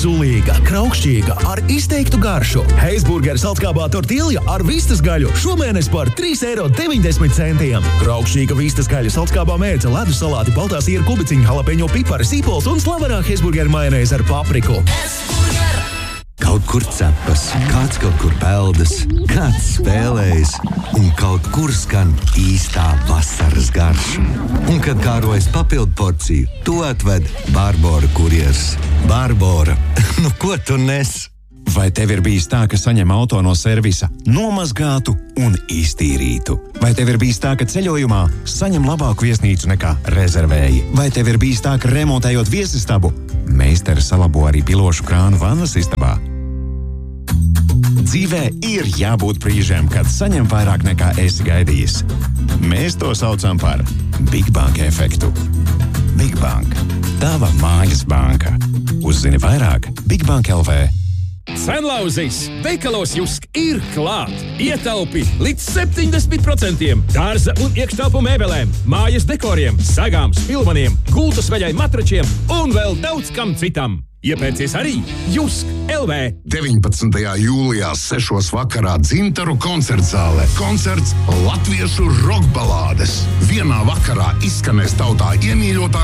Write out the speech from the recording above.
Sulīga, kraukšķīga, ar izteiktu garšu. Heisburger saltkābā tortilja ar vistas gaļu šomēnes par 3,90 €. Kraukšķīga vistas gaļa saltkābā mērce, ledus salāti, baltā sīra kubiciņa, jalapeņo pipari, sīpols un slavenā Heisburger majonēze ar papriku. Kaut kur cepas, kāds kaut kur peldas, kāds spēlējas, un kaut kur skan īstā vasaras garša. Un, kad kārojas papildu porciju, to atved Barbora kurjers. Barbora, nu ko tu nes? Vai tev ir bijis tā, ka saņem auto no servisa nomazgātu un iztīrītu? Vai tev ir bijis tā, ka ceļojumā saņem labāku viesnīcu nekā rezervēji? Vai tev ir bijis tā, ka remontējot viesistabu, meistari salabo arī pilošu krānu vannas istabā? Dzīvē ir jābūt brīžiem, kad saņem vairāk nekā esi gaidījis. Mēs to saucam par Big Bank efektu. Big Bank. Tava mājas banka. Uzzini vairāk Big Bank LV. Senlauzīs veikalos Jusk ir klāt. Ietaupi līdz 70%. Dārza un iekštelpu mēbelēm, mājas dekoriem, sagām, spilvaniem, gultas veļai matračiem un vēl daudz kam citam. Iepērcies arī Jusk LV. 19. jūlijā 6. vakarā Dzintaru koncertzālē. Koncerts latviešu rokbalādes. Vienā vakarā izskanēs tautā iemīļotā